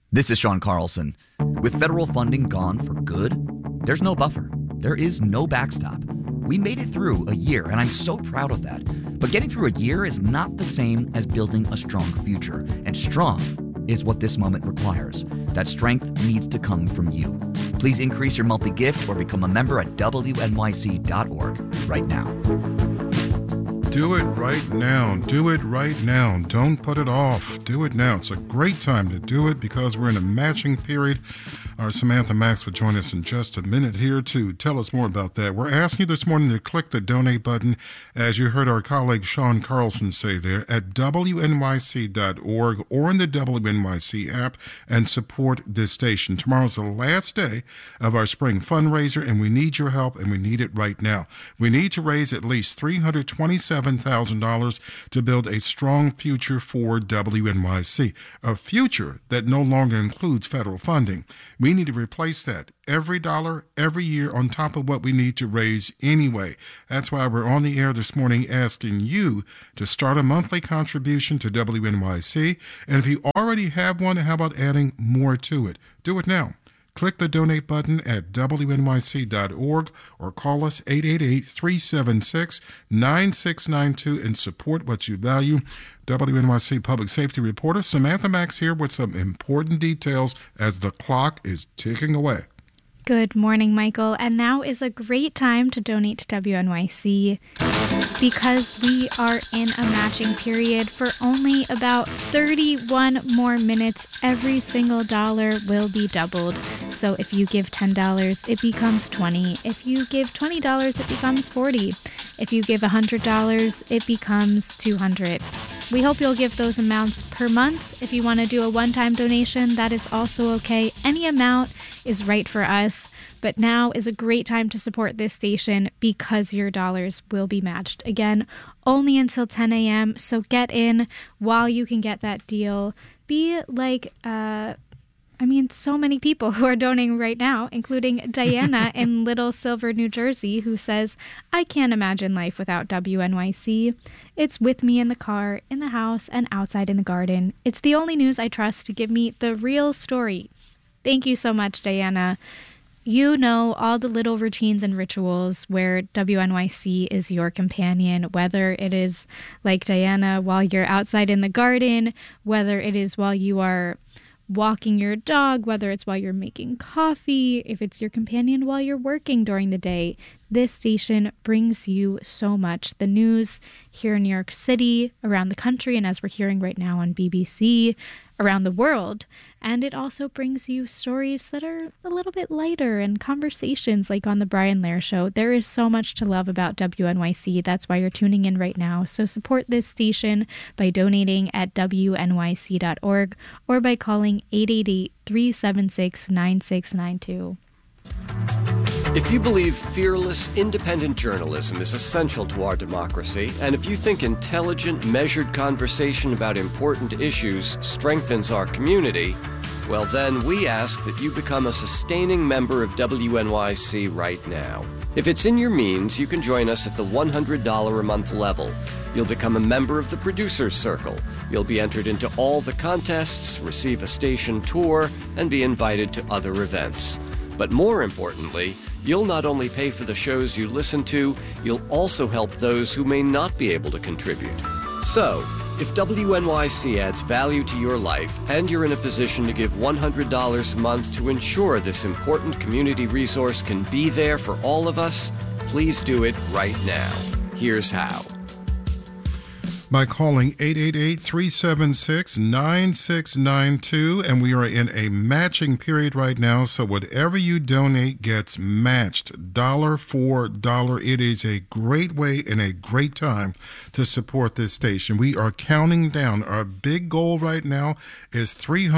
This is Sean Carlson. With federal funding gone for good, there's no buffer. There is no backstop. We made it through a year, and I'm so proud of that. But getting through a year is not the same as building a strong future. And strong is what this moment requires. That strength needs to come from you. Please increase your monthly gift or become a member at WNYC.org right now. Do it right now. Do it right now. Don't put it off. Do it now. It's a great time to do it because we're in a matching period. Our Samantha Max will join us in just a minute here to tell us more about that. We're asking you this morning to click the donate button, as you heard our colleague Sean Carlson say there, at WNYC.org or in the WNYC app and support this station. Tomorrow's the last day of our spring fundraiser, and we need your help, and we need it right now. We need to raise at least $327,000 to build a strong future for WNYC, a future that no longer includes federal funding. We need to replace that every dollar, every year on top of what we need to raise anyway. That's why we're on the air this morning asking you to start a monthly contribution to WNYC. And if you already have one, how about adding more to it? Do it now. Click the donate button at WNYC.org or call us 888-376-9692 and support what you value. WNYC Public Safety Reporter Samantha Max here with some important details as the clock is ticking away. Good morning, Michael. And now is a great time to donate to WNYC because we are in a matching period for only about 31 more minutes. Every single dollar will be doubled. So if you give $10, it becomes $20. If you give $20, it becomes $40. If you give $100, it becomes $200. We hope you'll give those amounts per month. If you want to do a one-time donation, that is also okay. Any amount is right for us. But now is a great time to support this station because your dollars will be matched. Again, only until 10 a.m. So get in while you can get that deal. Be like, so many people who are donating right now, including Diana in Little Silver, New Jersey, who says, I can't imagine life without WNYC. It's with me in the car, in the house, and outside in the garden. It's the only news I trust to give me the real story. Thank you so much, Diana. You know all the little routines and rituals where WNYC is your companion, whether it is like Diana while you're outside in the garden, whether it is while you are walking your dog, whether it's while you're making coffee, if it's your companion while you're working during the day. This station brings you so much. The news here in New York City, around the country, and as we're hearing right now on BBC, around the world. And it also brings you stories that are a little bit lighter and conversations like on the Brian Lehrer Show. There is so much to love about WNYC. That's why you're tuning in right now. So support this station by donating at WNYC.org or by calling 888-376-9692. If you believe fearless, independent journalism is essential to our democracy, and if you think intelligent, measured conversation about important issues strengthens our community, well then we ask that you become a sustaining member of WNYC right now. If it's in your means, you can join us at the $100 a month level. You'll become a member of the Producers Circle. You'll be entered into all the contests, receive a station tour, and be invited to other events. But more importantly, you'll not only pay for the shows you listen to, you'll also help those who may not be able to contribute. So, if WNYC adds value to your life and you're in a position to give $100 a month to ensure this important community resource can be there for all of us, please do it right now. Here's how. By calling 888-376-9692, and we are in a matching period right now, so whatever you donate gets matched dollar for dollar. It is a great way and a great time to support this station. We are counting down. Our big goal right now is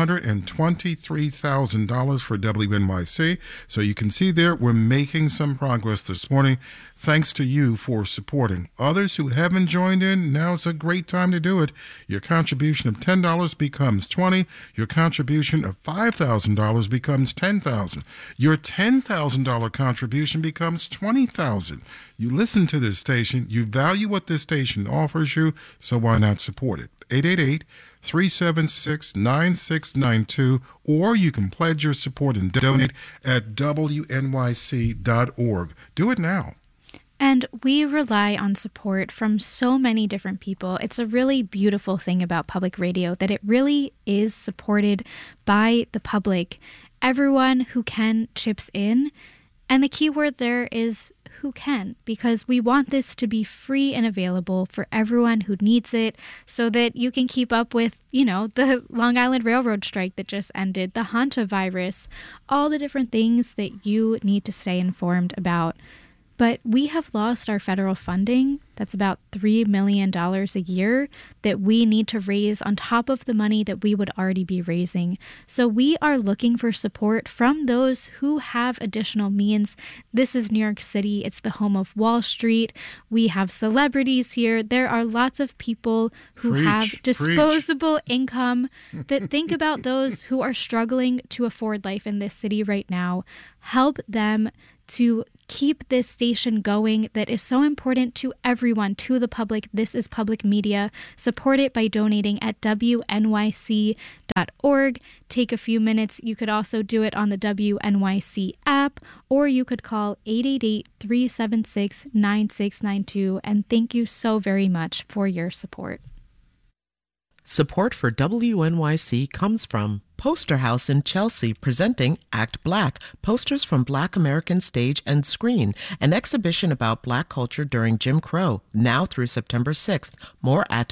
$323,000 for WNYC. So you can see there we're making some progress this morning. Thanks to you for supporting. Others who haven't joined in, now's a great time to do it. Your contribution of $10 becomes $20. Your contribution of $5,000 becomes $10,000. Your $10,000 contribution becomes $20,000. You listen to this station, you value what this station offers you, so why not support it? 888-376-9692, or you can pledge your support and donate at wnyc.org. Do it now. And we rely on support from so many different people. It's a really beautiful thing about public radio that it really is supported by the public. Everyone who can chips in. And the key word there is who can, because we want this to be free and available for everyone who needs it so that you can keep up with, the Long Island Railroad strike that just ended, the hantavirus, all the different things that you need to stay informed about. But we have lost our federal funding. That's about $3 million a year that we need to raise on top of the money that we would already be raising. So we are looking for support from those who have additional means. This is New York City. It's the home of Wall Street. We have celebrities here. There are lots of people who have disposable income that think about those who are struggling to afford life in this city right now. Help them to keep this station going that is so important to everyone, to the public. This is public media. Support it by donating at wnyc.org. Take a few minutes. You could also do it on the WNYC app, or you could call 888-376-9692. And thank you so very much for your support. Support for WNYC comes from Poster House in Chelsea, presenting Act Black, posters from Black American stage and screen, an exhibition about Black culture during Jim Crow, now through September 6th. More at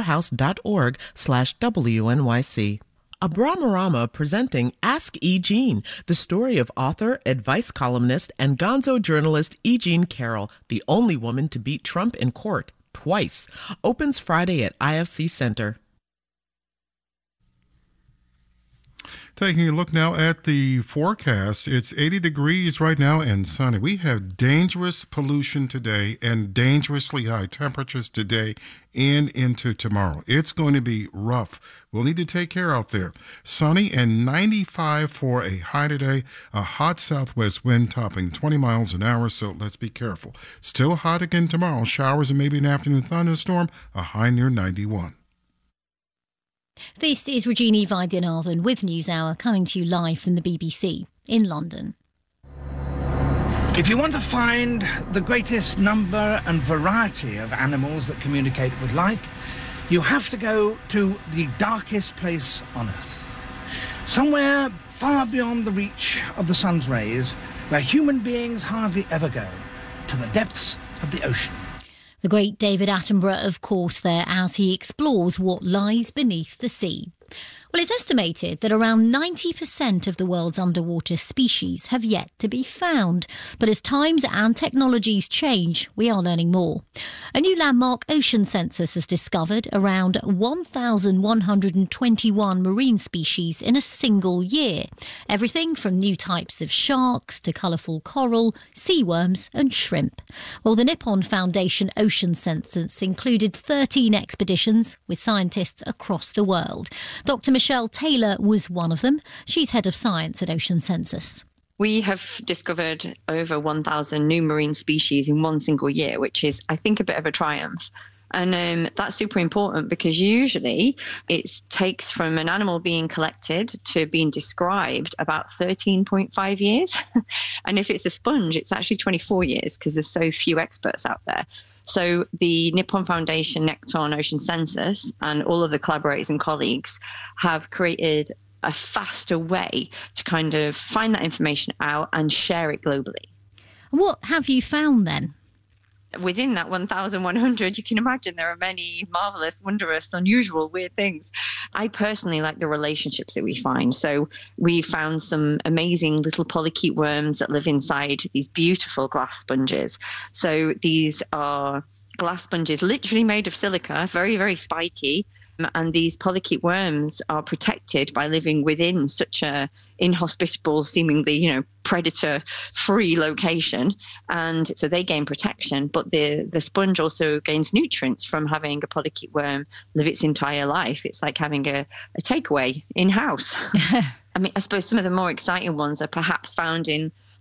posterhouse.org/WNYC. Abramarama presenting Ask E. Jean, the story of author, advice columnist, and gonzo journalist E. Jean Carroll, the only woman to beat Trump in court twice. Opens Friday at IFC Center. Taking a look now at the forecast, it's 80 degrees right now and sunny. We have dangerous pollution today and dangerously high temperatures today and into tomorrow. It's going to be rough. We'll need to take care out there. Sunny and 95 for a high today. A hot southwest wind topping 20 miles an hour, so let's be careful. Still hot again tomorrow. Showers and maybe an afternoon thunderstorm. A high near 91. This is Regina Vaidyanathan with NewsHour, coming to you live from the BBC in London. If you want to find the greatest number and variety of animals that communicate with light, you have to go to the darkest place on Earth. Somewhere far beyond the reach of the sun's rays, where human beings hardly ever go, to the depths of the ocean. The great David Attenborough, of course, there as he explores what lies beneath the sea. Well, it's estimated that around 90% of the world's underwater species have yet to be found. But as times and technologies change, we are learning more. A new landmark ocean census has discovered around 1,121 marine species in a single year. Everything from new types of sharks to colourful coral, sea worms and shrimp. Well, the Nippon Foundation Ocean Census included 13 expeditions with scientists across the world. Dr. Michelle Taylor was one of them. She's head of science at Ocean Census. We have discovered over 1,000 new marine species in one single year, which is, I think, a bit of a triumph. And that's super important because usually it takes from an animal being collected to being described about 13.5 years. And if it's a sponge, it's actually 24 years because there's so few experts out there. So the Nippon Foundation Nekton Ocean Census and all of the collaborators and colleagues have created a faster way to kind of find that information out and share it globally. What have you found then? Within that 1,100, you can imagine there are many marvelous, wondrous, unusual, weird things. I personally like the relationships that we find. So we found some amazing little polychaete worms that live inside these beautiful glass sponges. So these are glass sponges literally made of silica, very, very spiky. And these polychaete worms are protected by living within such a inhospitable, seemingly, predator-free location. And so they gain protection, but the sponge also gains nutrients from having a polychaete worm live its entire life. It's like having a takeaway in-house. I mean, I suppose some of the more exciting ones are perhaps found in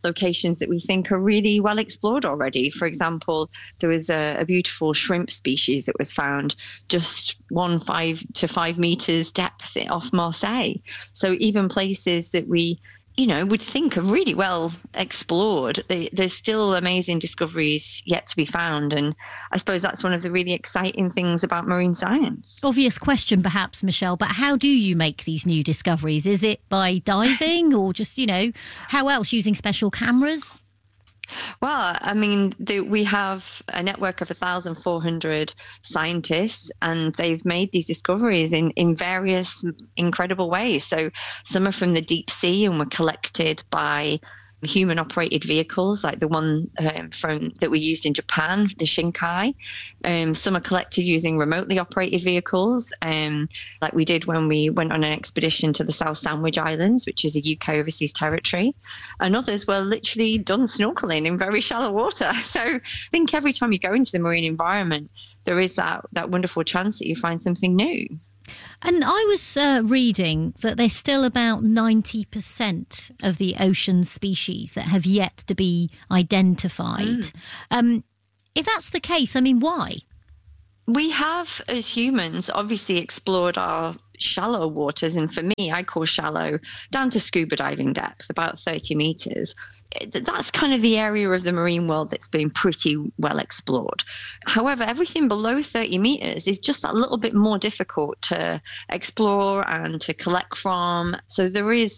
locations that we think are really well explored already. For example, there was a beautiful shrimp species that was found just 5 to 5 meters depth off Marseille. So even places that we would think are really well explored, there's still amazing discoveries yet to be found. And I suppose that's one of the really exciting things about marine science. Obvious question, perhaps, Michelle, but how do you make these new discoveries? Is it by diving or just, how else, using special cameras? Well, I mean, we have a network of 1,400 scientists, and they've made these discoveries in various incredible ways. So some are from the deep sea and were collected by human-operated vehicles, like the one that we used in Japan, the Shinkai. Some are collected using remotely operated vehicles, like we did when we went on an expedition to the South Sandwich Islands, which is a UK overseas territory. And others were literally done snorkeling in very shallow water. So I think every time you go into the marine environment, there is that wonderful chance that you find something new. And I was reading that there's still about 90% of the ocean species that have yet to be identified. If that's the case, I mean, why? We have, as humans, obviously explored our shallow waters. And for me, I call shallow down to scuba diving depth, about 30 meters. That's kind of the area of the marine world that's been pretty well explored. However, everything below 30 meters is just a little bit more difficult to explore and to collect from. So there is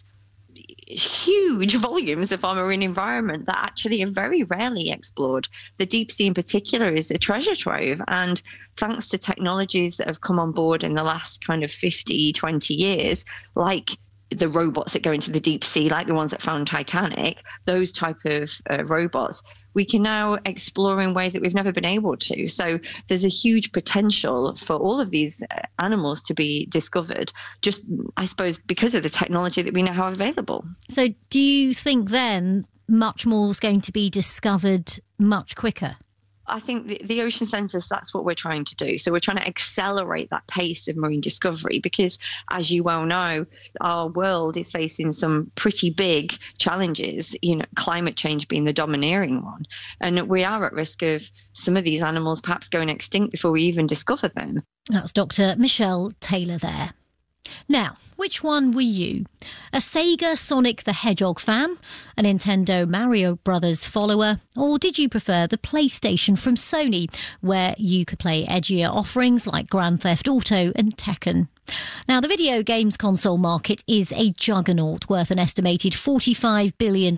huge volumes of our marine environment that actually are very rarely explored. The deep sea in particular is a treasure trove, and thanks to technologies that have come on board in the last kind of 50, 20 years, like the robots that go into the deep sea, like the ones that found Titanic, those type of robots, we can now explore in ways that we've never been able to. So there's a huge potential for all of these animals to be discovered, just, I suppose, because of the technology that we now have available. So do you think then much more is going to be discovered much quicker? I think the ocean census, that's what we're trying to do. So we're trying to accelerate that pace of marine discovery because, as you well know, our world is facing some pretty big challenges, climate change being the domineering one. And we are at risk of some of these animals perhaps going extinct before we even discover them. That's Dr. Michelle Taylor there. Now, which one were you? A Sega Sonic the Hedgehog fan? A Nintendo Mario Brothers follower? Or did you prefer the PlayStation from Sony, where you could play edgier offerings like Grand Theft Auto and Tekken? Now, the video games console market is a juggernaut worth an estimated $45 billion in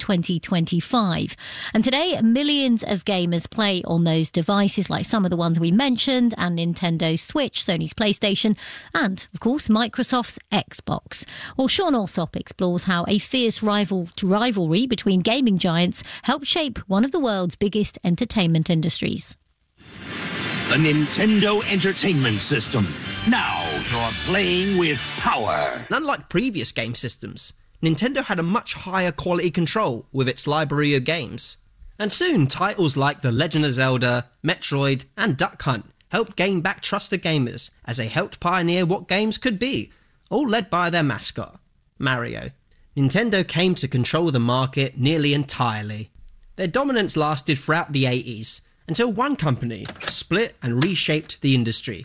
2025. And today, millions of gamers play on those devices, like some of the ones we mentioned, and Nintendo Switch, Sony's PlayStation, and, of course, Microsoft's Xbox. Well, Sean Alsop explores how a fierce rivalry between gaming giants helped shape one of the world's biggest entertainment industries. The Nintendo Entertainment System. Now you're playing with power. And unlike previous game systems, Nintendo had a much higher quality control with its library of games. And soon, titles like The Legend of Zelda, Metroid, and Duck Hunt helped gain back trust of gamers as they helped pioneer what games could be, all led by their mascot, Mario. Nintendo came to control the market nearly entirely. Their dominance lasted throughout the 80s, until one company split and reshaped the industry.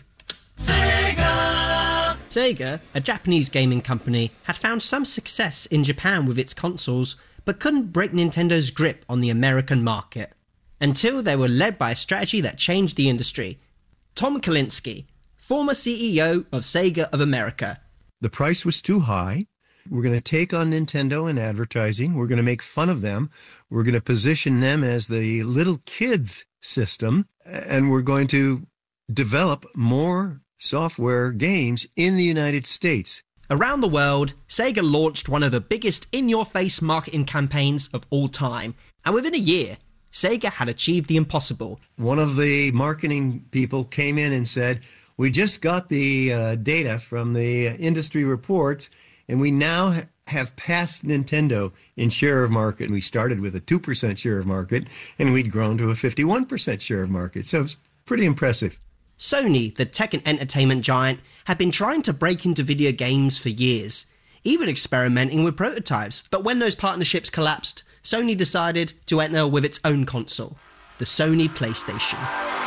Sega, a Japanese gaming company, had found some success in Japan with its consoles, but couldn't break Nintendo's grip on the American market. Until they were led by a strategy that changed the industry. Tom Kalinske, former CEO of Sega of America. The price was too high. We're going to take on Nintendo in advertising. We're going to make fun of them. We're going to position them as the little kids system, and we're going to develop more software games in the United States. Around the world, Sega launched one of the biggest in-your-face marketing campaigns of all time, and within a year, Sega had achieved the impossible. One of the marketing people came in and said, "We just got the data from the industry reports, and we now have passed Nintendo in share of market." We started with a 2% share of market, and we'd grown to a 51% share of market. So it's pretty impressive. Sony, the tech and entertainment giant, had been trying to break into video games for years, even experimenting with prototypes. But when those partnerships collapsed, Sony decided to enter with its own console, the Sony PlayStation.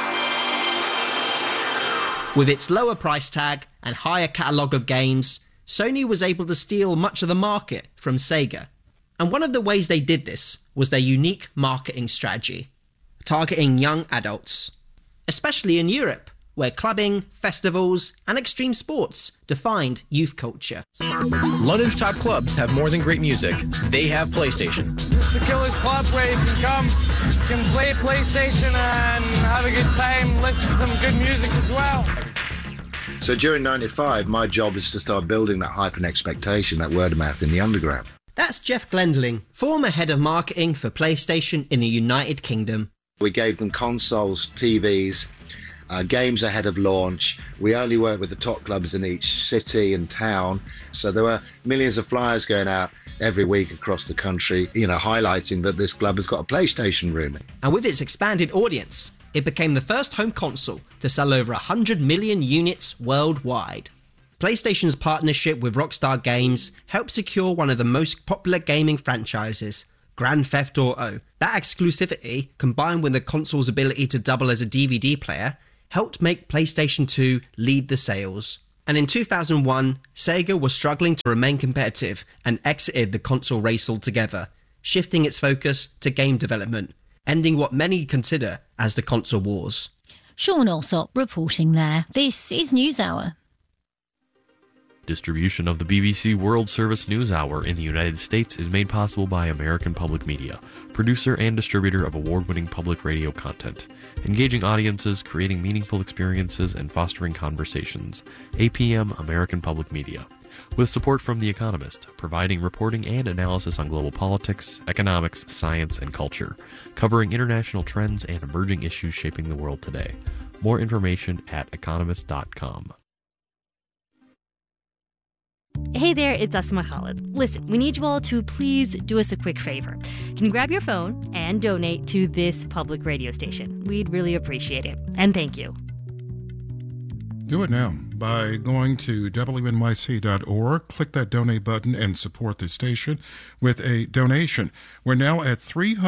With its lower price tag and higher catalogue of games, Sony was able to steal much of the market from Sega. And one of the ways they did this was their unique marketing strategy, targeting young adults, especially in Europe, where clubbing, festivals, and extreme sports defined youth culture. London's top clubs have more than great music. They have PlayStation. This is the Killers Club where you can come, you can play PlayStation and have a good time, listen to some good music as well. So during 95, my job is to start building that hype and expectation, that word of mouth in the underground. That's Jeff Glendling, former head of marketing for PlayStation in the United Kingdom. We gave them consoles, TVs, games ahead of launch. We only worked with the top clubs in each city and town. So there were millions of flyers going out every week across the country, highlighting that this club has got a PlayStation room. And with its expanded audience, it became the first home console to sell over 100 million units worldwide. PlayStation's partnership with Rockstar Games helped secure one of the most popular gaming franchises, Grand Theft Auto. That exclusivity, combined with the console's ability to double as a DVD player, helped make PlayStation 2 lead the sales. And in 2001, Sega was struggling to remain competitive and exited the console race altogether, shifting its focus to game development, ending what many consider as the console wars. Sean Alsop reporting there. This is NewsHour. Distribution of the BBC World Service NewsHour in the United States is made possible by American Public Media, producer and distributor of award-winning public radio content, engaging audiences, creating meaningful experiences, and fostering conversations. APM American Public Media. With support from The Economist, providing reporting and analysis on global politics, economics, science, and culture, covering international trends and emerging issues shaping the world today. More information at economist.com. Hey there, it's Asma Khalid. Listen, we need you all to please do us a quick favor. Can you grab your phone and donate to this public radio station? We'd really appreciate it. And thank you. Do it now by going to WNYC.org, click that donate button, and support the station with a donation. We're now at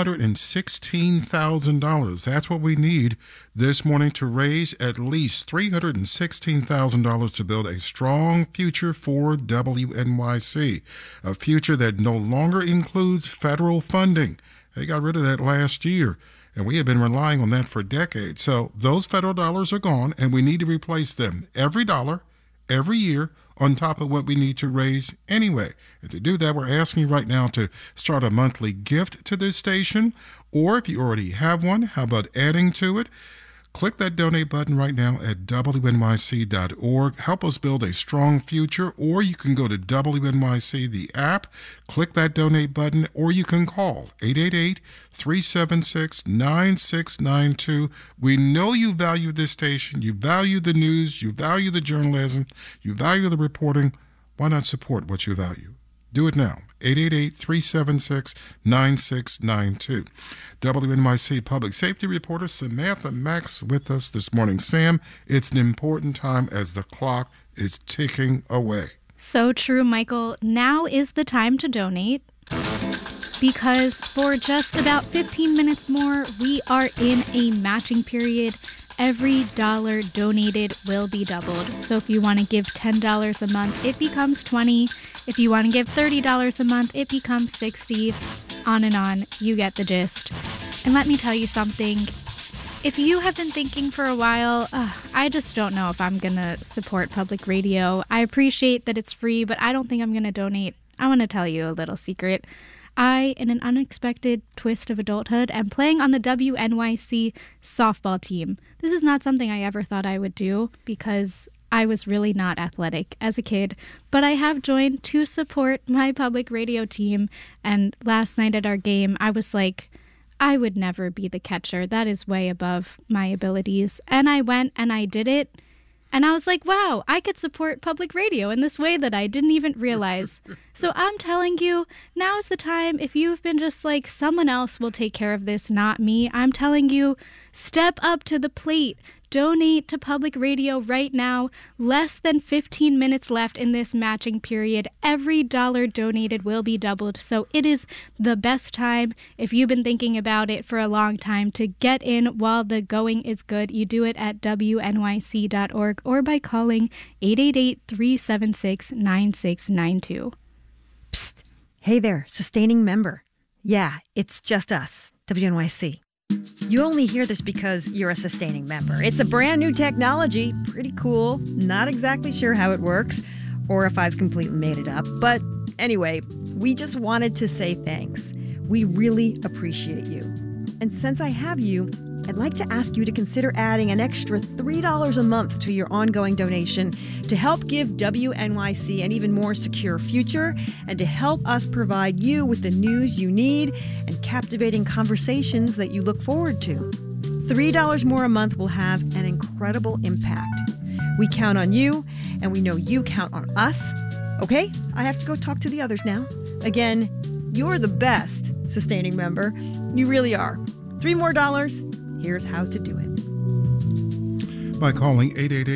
$316,000. That's what we need this morning to raise at least $316,000 to build a strong future for WNYC, a future that no longer includes federal funding. They got rid of that last year, and we have been relying on that for decades. So those federal dollars are gone, and we need to replace them. Every dollar, every year, on top of what we need to raise anyway. And to do that, we're asking you right now to start a monthly gift to this station. Or if you already have one, how about adding to it? Click that donate button right now at WNYC.org. Help us build a strong future. Or you can go to WNYC, the app, click that donate button, or you can call 888-376-9692. We know you value this station. You value the news. You value the journalism. You value the reporting. Why not support what you value? Do it now. 888-376-9692. WNYC Public Safety Reporter Samantha Max with us this morning. Sam, it's an important time as the clock is ticking away. So true, Michael. Now is the time to donate, because for just about 15 minutes more, we are in a matching period. Every dollar donated will be doubled. So if you want to give $10 a month, it becomes $20. If you want to give $30 a month, it becomes $60. On and on. You get the gist. And let me tell you something. If you have been thinking for a while, I just don't know if I'm going to support public radio. I appreciate that it's free, but I don't think I'm going to donate. I want to tell you a little secret. I, in an unexpected twist of adulthood, am playing on the WNYC softball team. This is not something I ever thought I would do because I was really not athletic as a kid, but I have joined to support my public radio team. And last night at our game, I was like, I would never be the catcher. That is way above my abilities. And I went and I did it. And I was like, wow, I could support public radio in this way that I didn't even realize. So I'm telling you, now is the time. If you've been just like, someone else will take care of this, not me, I'm telling you, Step up to the plate. Donate to public radio right now. Less than 15 minutes left in this matching period. Every dollar donated will be doubled, so it is the best time, if you've been thinking about it for a long time, to get in while the going is good. You do it at wnyc.org or by calling 888-376-9692. Psst. Hey there, sustaining member. Yeah, it's just us, WNYC. You only hear this because you're a sustaining member. It's a brand new technology, pretty cool. Not exactly sure how it works or if I've completely made it up. But anyway, we just wanted to say thanks. We really appreciate you. And since I have you, I'd like to ask you to consider adding an extra $3 a month to your ongoing donation to help give WNYC an even more secure future and to help us provide you with the news you need and captivating conversations that you look forward to. $3 more a month will have an incredible impact. We count on you, and we know you count on us. Okay, I have to go talk to the others now. Again, you're the best sustaining member. You really are. $3 more. Here's how to do it. By calling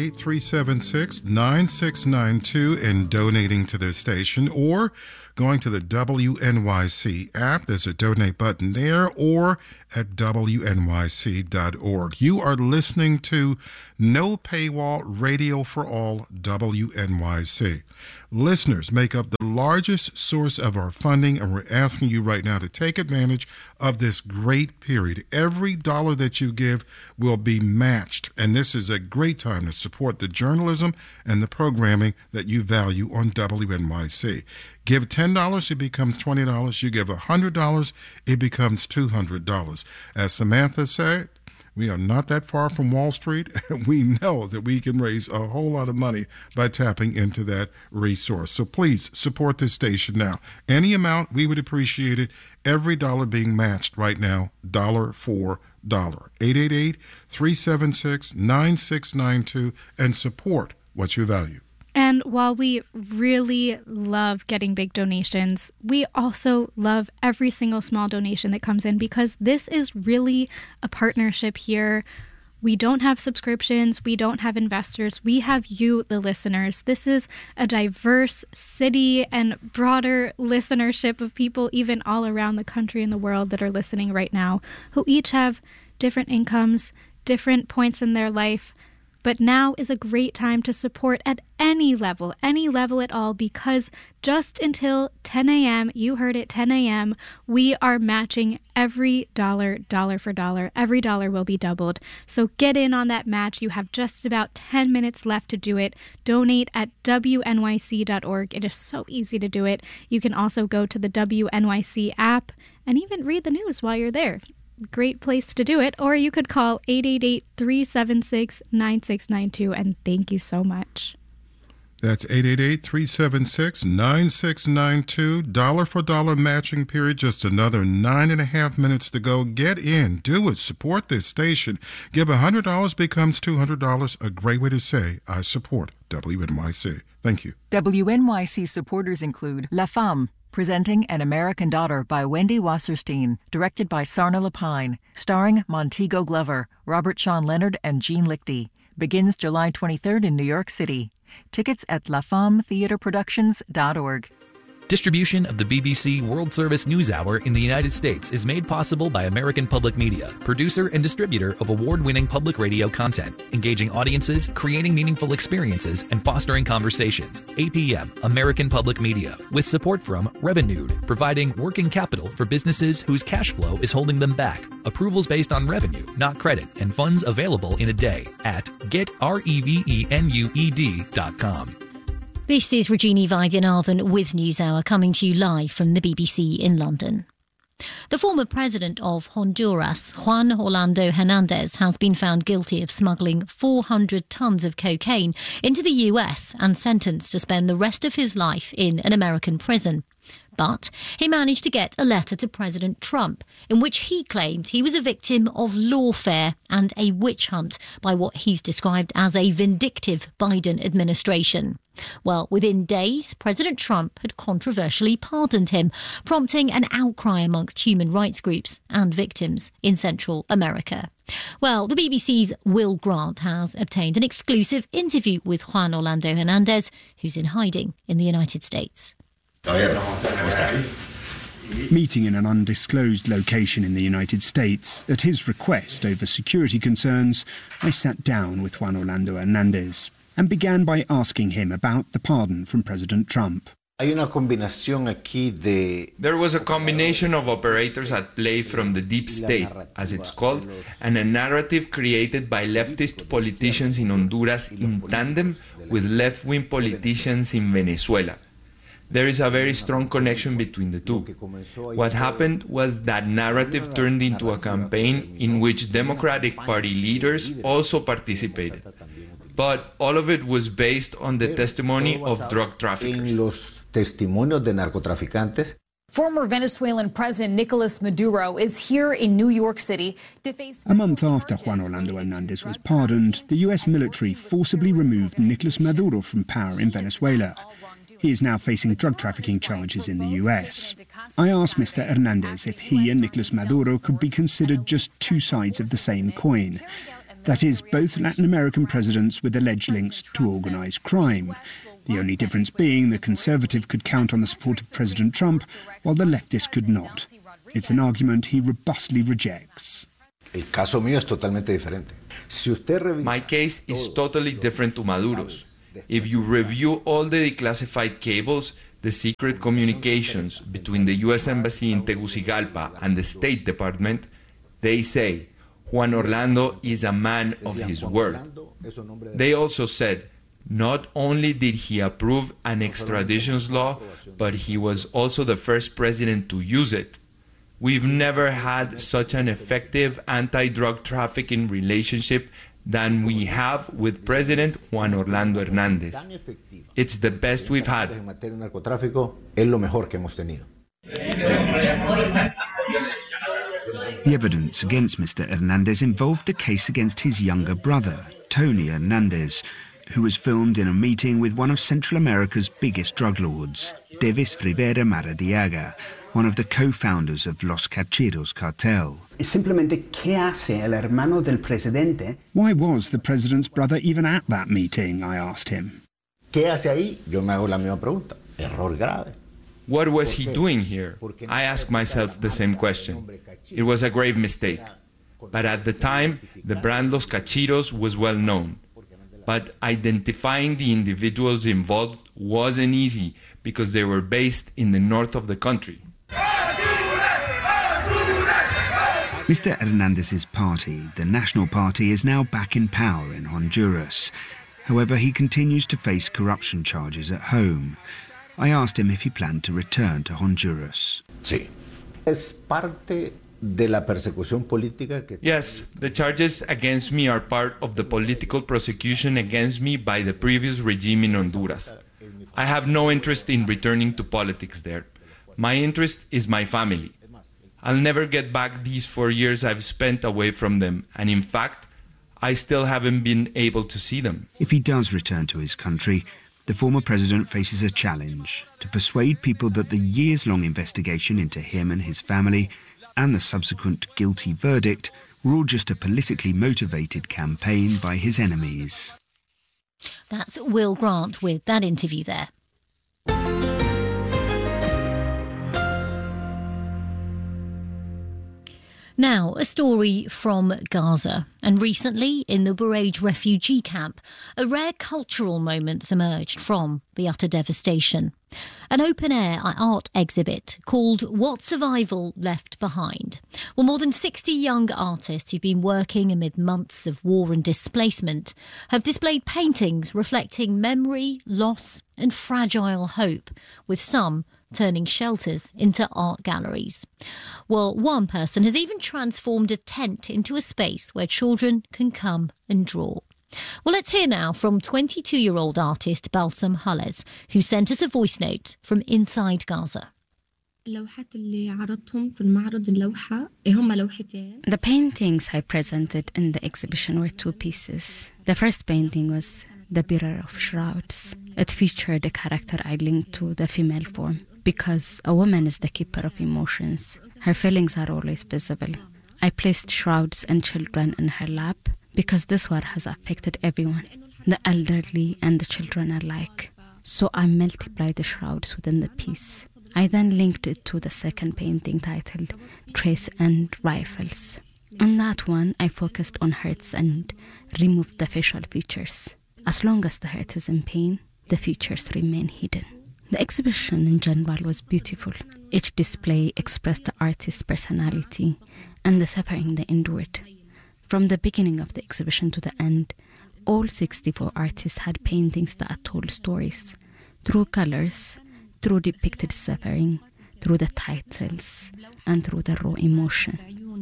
888-376-9692 and donating to this station, or going to the WNYC app. There's a donate button there, or at WNYC.org. You are listening to No Paywall Radio for All, WNYC. Listeners make up the largest source of our funding, and we're asking you right now to take advantage of this great period. Every dollar that you give will be matched, and this is a great time to support the journalism and the programming that you value on WNYC. Give $10, it becomes $20. You give $100, it becomes $200. As Samantha said, we are not that far from Wall Street, and we know that we can raise a whole lot of money by tapping into that resource. So please support this station now. Any amount, we would appreciate it. Every dollar being matched right now, dollar for dollar. 888-376-9692, and support what you value. And while we really love getting big donations, we also love every single small donation that comes in, because this is really a partnership here. We don't have subscriptions. We don't have investors. We have you, the listeners. This is a diverse city and broader listenership of people even all around the country and the world that are listening right now, who each have different incomes, different points in their life. But now is a great time to support at any level at all, because just until 10 a.m., you heard it, 10 a.m., we are matching every dollar for dollar. Every dollar will be doubled. So get in on that match. You have just about 10 minutes left to do it. Donate at WNYC.org. It is so easy to do it. You can also go to the WNYC app and even read the news while you're there. Great place to do it. Or you could call 888-376-9692, and thank you so much. That's 888-376-9692. Dollar for dollar matching period. Just another 9.5 minutes to go. Get in. Do it. Support this station. Give $100 becomes $200. A great way to say, I support WNYC. Thank you. WNYC supporters include La Femme, presenting An American Daughter by Wendy Wasserstein, directed by Sarna Lapine, starring Montego Glover, Robert Sean Leonard, and Gene Lichty. Begins July 23rd in New York City. Tickets at lafemmetheatreproductions.org. Distribution of the BBC World Service News Hour in the United States is made possible by American Public Media, producer and distributor of award-winning public radio content, engaging audiences, creating meaningful experiences, and fostering conversations. APM, American Public Media, with support from Revenued, providing working capital for businesses whose cash flow is holding them back. Approvals based on revenue, not credit, and funds available in a day at getrevenued.com. This is Regina Vaidyanathan with NewsHour, coming to you live from the BBC in London. The former president of Honduras, Juan Orlando Hernandez, has been found guilty of smuggling 400 tons of cocaine into the US and sentenced to spend the rest of his life in an American prison. But he managed to get a letter to President Trump in which he claimed he was a victim of lawfare and a witch hunt by what he's described as a vindictive Biden administration. Well, within days, President Trump had controversially pardoned him, prompting an outcry amongst human rights groups and victims in Central America. Well, the BBC's Will Grant has obtained an exclusive interview with Juan Orlando Hernandez, who's in hiding in the United States. Meeting in an undisclosed location in the United States, at his request over security concerns, I sat down with Juan Orlando Hernandez and began by asking him about the pardon from President Trump. There was a combination of operators at play from the deep state, as it's called, and a narrative created by leftist politicians in Honduras in tandem with left-wing politicians in Venezuela. There is a very strong connection between the two. What happened was that narrative turned into a campaign in which Democratic Party leaders also participated. But all of it was based on the testimony of drug traffickers. Former Venezuelan President Nicolas Maduro is here in New York City to face... A month after Juan Orlando Hernandez was pardoned, the US military forcibly removed Nicolas Maduro from power in Venezuela. He is now facing drug trafficking charges in the US. I asked Mr. Hernandez if he and Nicolas Maduro could be considered just two sides of the same coin. That is, both Latin American presidents with alleged links to organized crime. The only difference being the conservative could count on the support of President Trump, while the leftist could not. It's an argument he robustly rejects. My case is totally different to Maduro's. If you review all the declassified cables, the secret communications between the U.S. Embassy in Tegucigalpa and the State Department, they say Juan Orlando is a man of his word. They also said not only did he approve an extradition law, but he was also the first president to use it. We've never had such an effective anti-drug trafficking relationship than we have with President Juan Orlando Hernandez. It's the best we've had. The evidence against Mr. Hernandez involved a case against his younger brother, Tony Hernandez, who was filmed in a meeting with one of Central America's biggest drug lords, Davis Rivera Maradiaga, one of the co-founders of Los Cachiros cartel. Why was the president's brother even at that meeting, I asked him. What was he doing here? I asked myself the same question. It was a grave mistake. But at the time, the brand Los Cachiros was well known. But identifying the individuals involved wasn't easy because they were based in the north of the country. Mr. Hernandez's party, the National Party, is now back in power in Honduras. However, he continues to face corruption charges at home. I asked him if he planned to return to Honduras. Yes, the charges against me are part of the political prosecution against me by the previous regime in Honduras. I have no interest in returning to politics there. My interest is my family. I'll never get back these 4 years I've spent away from them, and in fact, I still haven't been able to see them. If he does return to his country, the former president faces a challenge to persuade people that the years-long investigation into him and his family and the subsequent guilty verdict were all just a politically motivated campaign by his enemies. That's Will Grant with that interview there. Now, a story from Gaza. And recently, in the Bureij refugee camp, a rare cultural moment emerged from the utter devastation. An open-air art exhibit called What Survival Left Behind. Well, more than 60 young artists who've been working amid months of war and displacement have displayed paintings reflecting memory, loss and fragile hope, with some turning shelters into art galleries. Well, one person has even transformed a tent into a space where children can come and draw. Well, let's hear now from 22-year-old artist Balsam Hales, who sent us a voice note from inside Gaza. The paintings I presented in the exhibition were two pieces. The first painting was The Bearer of Shrouds. It featured a character I linked to the female form because a woman is the keeper of emotions. Her feelings are always visible. I placed shrouds and children in her lap because this war has affected everyone, the elderly and the children alike. So I multiplied the shrouds within the piece. I then linked it to the second painting titled Trace and Rifles. On that one, I focused on hurts and removed the facial features. As long as the hurt is in pain, the features remain hidden. The exhibition in general was beautiful. Each display expressed the artist's personality and the suffering they endured. From the beginning of the exhibition to the end, all 64 artists had paintings that told stories through colors, through depicted suffering, through the titles, and through the raw emotion.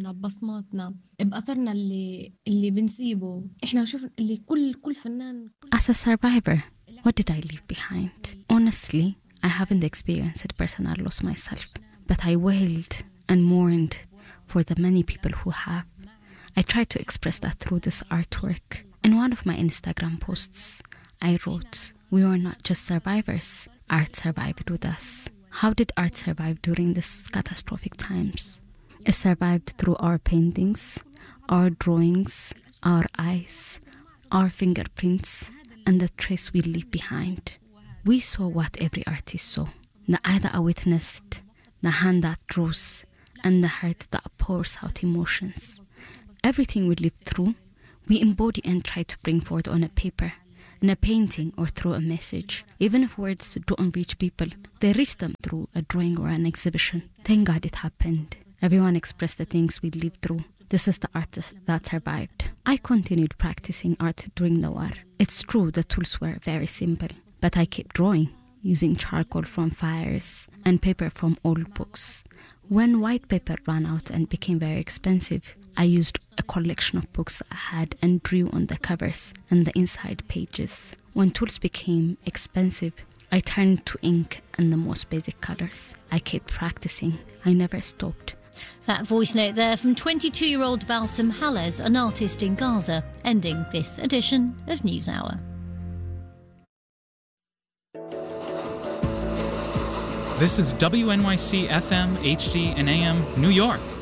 As a survivor, what did I leave behind? Honestly, I haven't experienced personal loss myself, but I wailed and mourned for the many people who have. I tried to express that through this artwork. In one of my Instagram posts, I wrote, "We were not just survivors. Art survived with us." How did art survive during these catastrophic times? It survived through our paintings, our drawings, our eyes, our fingerprints, and the trace we leave behind. We saw what every artist saw. The eye that witnessed, the hand that draws, and the heart that pours out emotions. Everything we lived through, we embody and try to bring forward on a paper, in a painting, or through a message. Even if words don't reach people, they reach them through a drawing or an exhibition. Thank God it happened. Everyone expressed the things we lived through. This is the art that survived. I continued practicing art during the war. It's true the tools were very simple, but I kept drawing, using charcoal from fires and paper from old books. When white paper ran out and became very expensive, I used a collection of books I had and drew on the covers and the inside pages. When tools became expensive, I turned to ink and the most basic colors. I kept practicing. I never stopped. That voice note there from 22-year-old Balsam Hales, an artist in Gaza, ending this edition of NewsHour. This is WNYC FM, HD, and AM, New York.